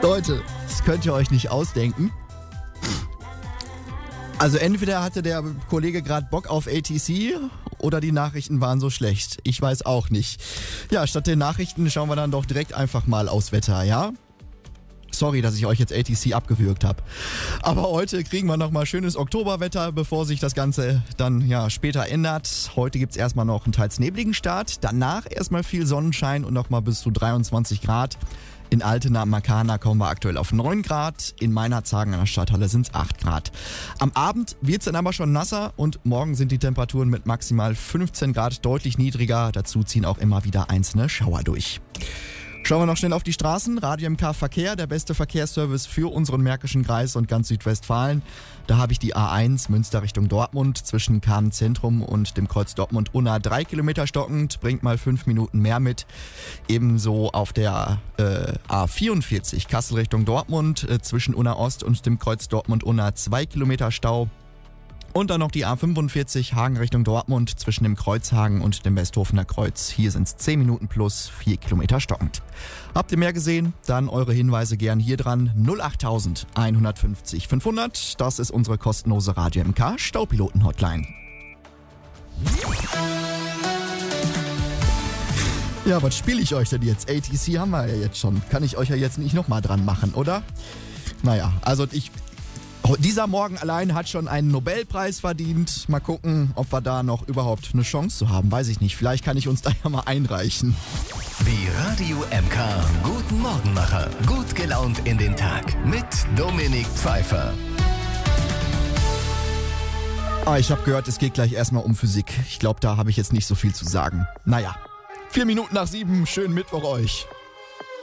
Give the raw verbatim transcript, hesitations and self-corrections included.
Leute, das könnt ihr euch nicht ausdenken. Also entweder hatte der Kollege gerade Bock auf A T C oder die Nachrichten waren so schlecht. Ich weiß auch nicht. Ja, statt den Nachrichten schauen wir dann doch direkt einfach mal aufs Wetter, ja? Sorry, dass ich euch jetzt A T C abgewürgt habe. Aber heute kriegen wir nochmal schönes Oktoberwetter, bevor sich das Ganze dann ja später ändert. Heute gibt es erstmal noch einen teils nebligen Start. Danach erstmal viel Sonnenschein und nochmal bis zu dreiundzwanzig Grad. In Altena am Markana kommen wir aktuell auf neun Grad. In Meinerzhagen an der Stadthalle sind es acht Grad. Am Abend wird es dann aber schon nasser und morgen sind die Temperaturen mit maximal fünfzehn Grad deutlich niedriger. Dazu ziehen auch immer wieder einzelne Schauer durch. Schauen wir noch schnell auf die Straßen. Radio M K Verkehr, der beste Verkehrsservice für unseren Märkischen Kreis und ganz Südwestfalen. Da habe ich die A eins Münster Richtung Dortmund zwischen Kamen Zentrum und dem Kreuz Dortmund-Unna drei Kilometer stockend, bringt mal fünf Minuten mehr mit. Ebenso auf der äh, A vierundvierzig Kassel Richtung Dortmund äh, zwischen Unna Ost und dem Kreuz Dortmund-Unna zwei Kilometer Stau. Und dann noch die A fünfundvierzig Hagen Richtung Dortmund zwischen dem Kreuzhagen und dem Westhofener Kreuz. Hier sind es zehn Minuten plus vier Kilometer stockend. Habt ihr mehr gesehen? Dann eure Hinweise gern hier dran. null acht eins fünf fünfhundert. Das ist unsere kostenlose Radio M K Staupiloten-Hotline. Ja, was spiele ich euch denn jetzt? A T C haben wir ja jetzt schon. Kann ich euch ja jetzt nicht nochmal dran machen, oder? Naja, also ich... Dieser Morgen allein hat schon einen Nobelpreis verdient. Mal gucken, ob wir da noch überhaupt eine Chance zu haben. Weiß ich nicht. Vielleicht kann ich uns da ja mal einreichen. Die Radio M K Guten Morgenmacher. Gut gelaunt in den Tag. Mit Dominik Pfeiffer. Ah, ich habe gehört, es geht gleich erstmal um Physik. Ich glaube, da habe ich jetzt nicht so viel zu sagen. Naja, vier Minuten nach sieben. Schönen Mittwoch euch.